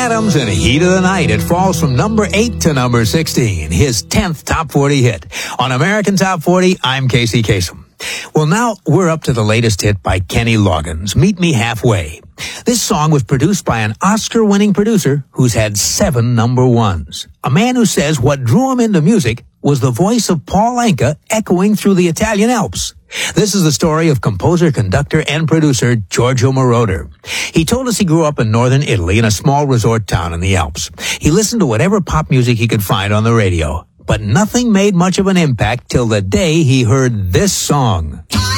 Adams and Heat of the Night. It falls from number 8 to number 16, his 10th Top 40 hit. On American Top 40, I'm Casey Kasem. Well, now we're up to the latest hit by Kenny Loggins, Meet Me Halfway. This song was produced by an Oscar-winning producer who's had 7 number ones. A man who says what drew him into music was the voice of Paul Anka echoing through the Italian Alps. This is the story of composer, conductor, and producer Giorgio Moroder. He told us he grew up in northern Italy in a small resort town in the Alps. He listened to whatever pop music he could find on the radio, but nothing made much of an impact till the day he heard this song.